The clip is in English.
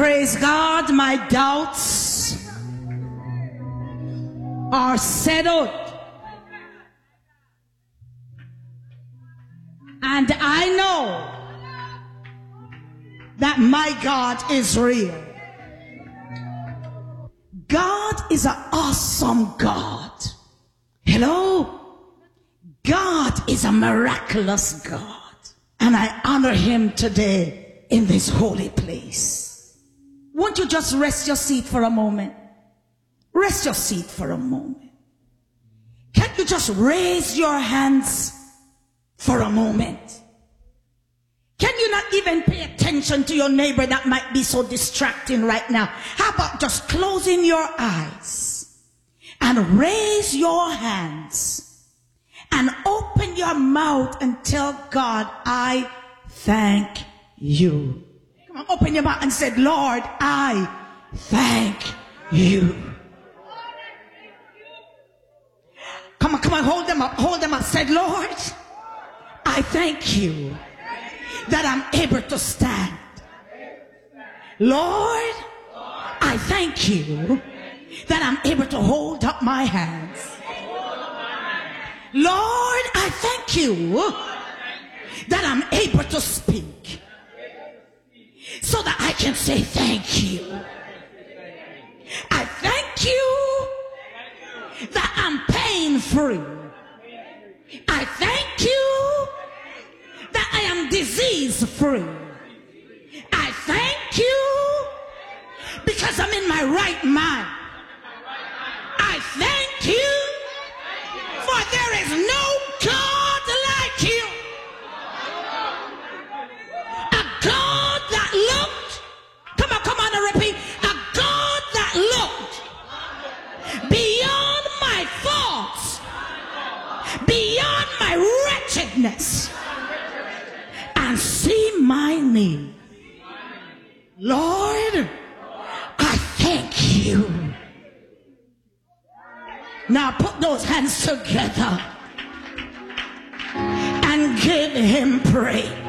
Praise God, my doubts are settled. And I know that my God is real. God is an awesome God. Hello? God is a miraculous God. And I honor him today in this holy place. Won't you just rest your seat for a moment? Rest your seat for a moment. Can't you just raise your hands for a moment? Can you not even pay attention to your neighbor that might be so distracting right now? How about just closing your eyes and raise your hands and open your mouth and tell God, I thank you. Come on, open your mouth and say, Lord, I thank you. Come on, hold them up. Say, Lord, I thank you that I'm able to stand. Lord, I thank you that I'm able to hold up my hands. Lord, I thank you that I'm able to speak so that I can say thank you. I thank you that I'm pain-free. I thank you that I am disease-free. I thank you because I'm in my right mind. I thank you for there is no God like you. A God that looked, come on and repeat, a God that looked beyond my faults, beyond my wretchedness, and see my need. Lord, I thank you. Now put those hands together and give him praise.